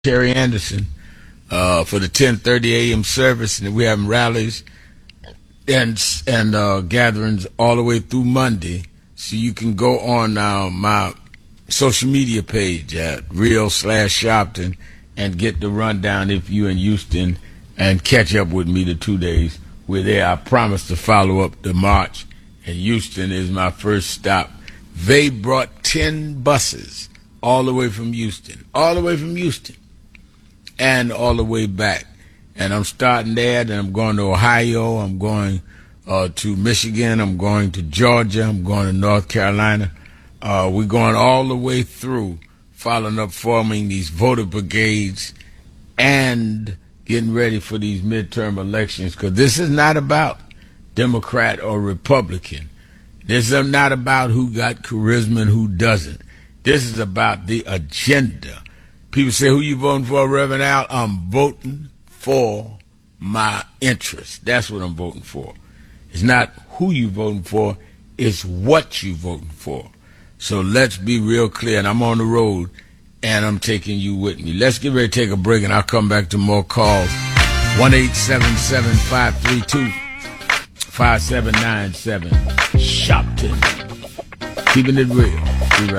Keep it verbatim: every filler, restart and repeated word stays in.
Terry Anderson uh, for the ten thirty a.m. service, and we're having rallies and and uh, gatherings all the way through Monday. So you can go on uh, my social media page at Real slash Shopton and get the rundown if you're in Houston and catch up with me the two days. We're there. I promise to follow up the march, and Houston is my first stop. They brought ten buses all the way from Houston, all the way from Houston, and all the way back. And I'm starting there, then I'm going to Ohio, I'm going uh, to Michigan, I'm going to Georgia, I'm going to North Carolina. Uh, we're going all the way through, following up, forming these voter brigades and getting ready for these midterm elections, because this is not about Democrat or Republican. This is not about who got charisma and who doesn't. This is about the agenda. People say, who you voting for, Reverend Al? I'm voting for my interests. That's what I'm voting for. It's not who you voting for, it's what you voting for. So let's be real clear, and I'm on the road, and I'm taking you with me. Let's get ready to take a break, and I'll come back to more calls. one eight seven seven, five three two, five seven nine seven. Shopton. Keeping it real.